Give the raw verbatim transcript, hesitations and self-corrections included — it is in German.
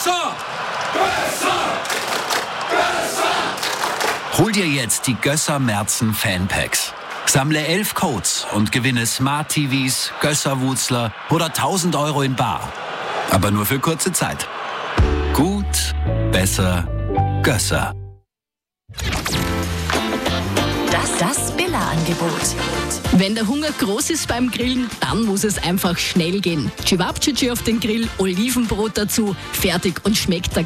Gösser! Gösser! Gösser! Hol dir jetzt die Gösser Merzen Fanpacks. Sammle elf Codes und gewinne Smart T Vs, Gösser-Wutzler oder tausend Euro in bar. Aber nur für kurze Zeit. Gut, besser, Gösser. Das, das Billa-Angebot. Wenn der Hunger groß ist beim Grillen, dann muss es einfach schnell gehen. Cevapcici auf den Grill, Olivenbrot dazu, fertig und schmeckt der